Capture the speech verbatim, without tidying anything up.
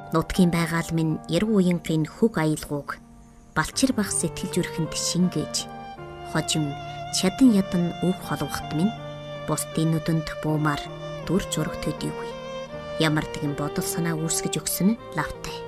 Нутгийн байгаал минь яруу уянгийн хөг аялгууг балчир бах сэтгэл зүрхэнд шингээж хожим чадан ядан өв холвохт минь бусдын нүдэнд буумаар дүр зураг төдийгүй. Ямар тэгэн бодол санаа үүсгэж өгсөн нь лавтай.